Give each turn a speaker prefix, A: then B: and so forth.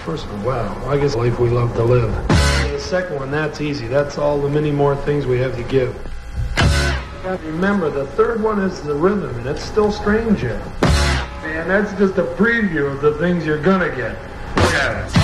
A: First one, wow, I guess life we love to live. And the second one, that's easy. That's all the many more things we have to give. Remember, the third one is the rhythm, and it's still strange yet. And that's just a preview of the things you're gonna get. Look at it.